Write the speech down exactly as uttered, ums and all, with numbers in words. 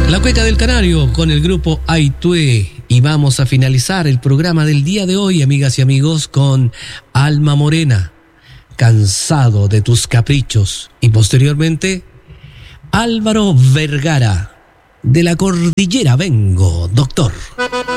La Cueca del Canario con el grupo Aitue. Y vamos a finalizar el programa del día de hoy, amigas y amigos, con Alma Morena, Cansado de tus caprichos. Y posteriormente, Álvaro Vergara, De la Cordillera vengo, doctor.